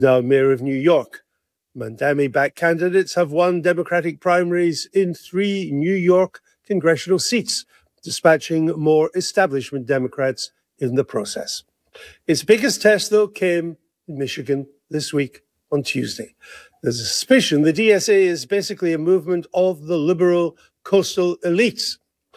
Now mayor of New York. Mandami-backed candidates have won Democratic primaries in 3 New York congressional seats, dispatching more establishment Democrats in the process. Its biggest test, though, came in Michigan this week on Tuesday. There's a suspicion the DSA is basically a movement of the liberal coastal elites.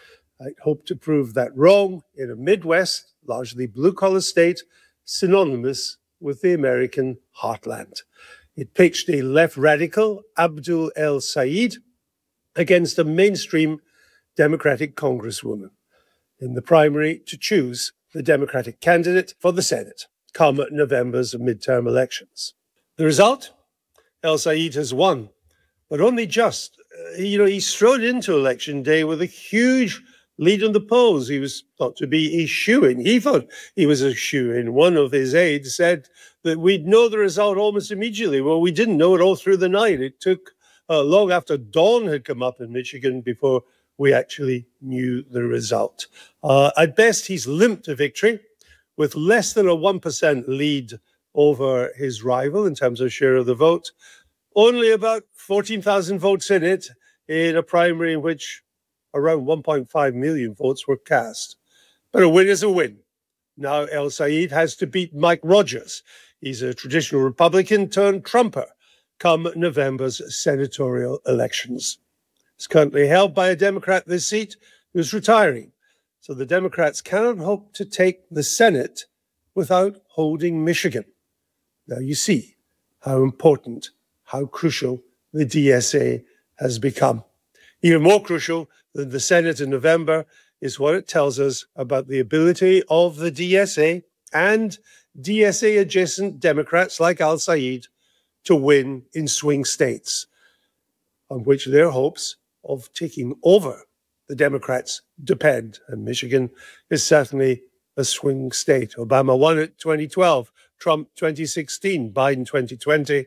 I hope to prove that wrong in a Midwest, largely blue-collar state, synonymous with the American heartland. It pitched a left radical, Abdul El-Sayed, against a mainstream Democratic congresswoman in the primary to choose the Democratic candidate for the Senate come November's midterm elections. The result? El-Sayed has won, but only just. He strode into election day with a huge lead in the polls. He was thought to be a shoo-in. He thought he was a shoo-in. One of his aides said that we'd know the result almost immediately. Well, we didn't know it all through the night. It took long after dawn had come up in Michigan before we actually knew the result. At best, he's limped to victory with less than a 1% lead over his rival in terms of share of the vote. Only about 14,000 votes in it, in a primary in which around 1.5 million votes were cast. But a win is a win. Now El-Sayed has to beat Mike Rogers. He's a traditional Republican turned Trumper come November's senatorial elections. It's currently held by a Democrat, this seat, who's retiring. So the Democrats cannot hope to take the Senate without holding Michigan. Now you see how important, how crucial the DSA has become. Even more crucial than the Senate in November is what it tells us about the ability of the DSA and DSA-adjacent Democrats like El-Sayed to win in swing states, on which their hopes of taking over the Democrats depend. And Michigan is certainly a swing state. Obama won it 2012, Trump 2016, Biden 2020,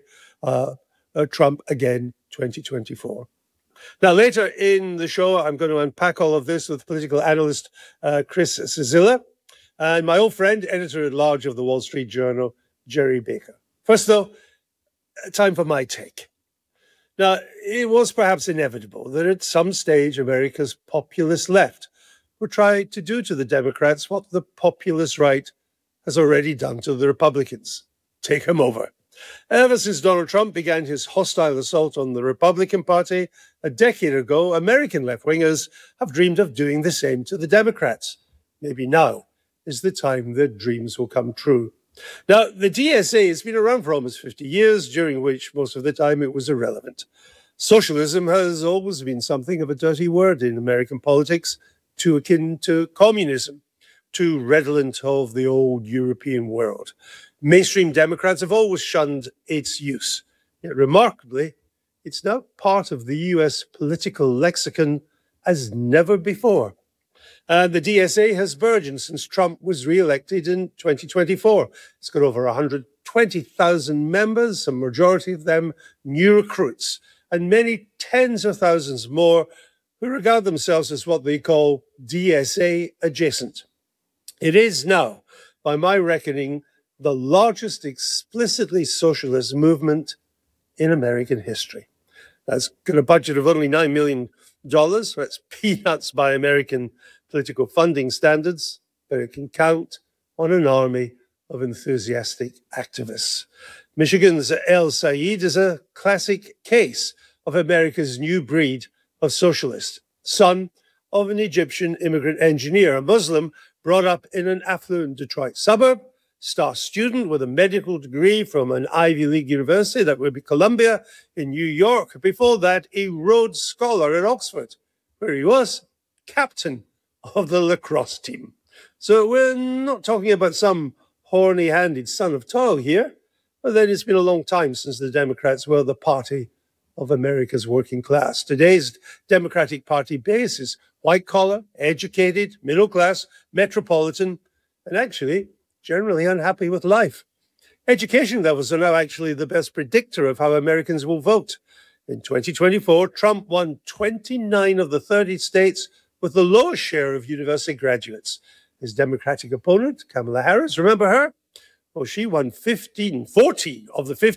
Trump again 2024. Now, later in the show, I'm going to unpack all of this with political analyst Chris Cillizza and my old friend, editor-at-large of the Wall Street Journal, Gerry Baker. First, though, time for my take. Now, it was perhaps inevitable that at some stage America's populist left would try to do to the Democrats what the populist right has already done to the Republicans. Take them over. Ever since Donald Trump began his hostile assault on the Republican Party a decade ago, American left-wingers have dreamed of doing the same to the Democrats. Maybe now is the time their dreams will come true. Now, the DSA has been around for almost 50 years, during which most of the time it was irrelevant. Socialism has always been something of a dirty word in American politics, too akin to communism, too redolent of the old European world. Mainstream Democrats have always shunned its use. Yet remarkably, it's now part of the US political lexicon as never before. And the DSA has burgeoned since Trump was re-elected in 2024. It's got over 120,000 members, a majority of them new recruits, and many tens of thousands more who regard themselves as what they call DSA adjacent. It is now, by my reckoning, the largest explicitly socialist movement in American history. That's got a budget of only $9 million. That's peanuts by American political funding standards, but it can count on an army of enthusiastic activists. Michigan's El-Sayed is a classic case of America's new breed of socialist, son of an Egyptian immigrant engineer, a Muslim brought up in an affluent Detroit suburb, star student with a medical degree from an Ivy League university, that would be Columbia in New York. Before that, a Rhodes Scholar at Oxford, where he was captain of the lacrosse team. So we're not talking about some horny-handed son of toil here, but then it's been a long time since the Democrats were the party of America's working class. Today's Democratic Party base is white-collar, educated, middle-class, metropolitan, and actually generally unhappy with life. Education levels are now actually the best predictor of how Americans will vote. In 2024, Trump won 29 of the 30 states with the lowest share of university graduates. His Democratic opponent, Kamala Harris, remember her? Well, she won 14 of the 15